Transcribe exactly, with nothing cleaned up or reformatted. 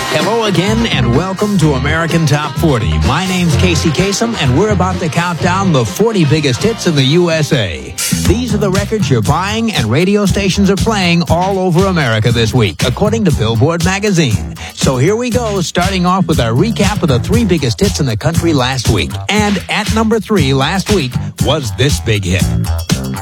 Hello again, and welcome to American Top forty. My name's Casey Kasem, and we're about to count down the forty biggest hits in the U S A. These are the records you're buying and radio stations are playing all over America this week, according to Billboard magazine. So here we go, starting off with our recap of the three biggest hits in the country last week. And at number three last week was this big hit.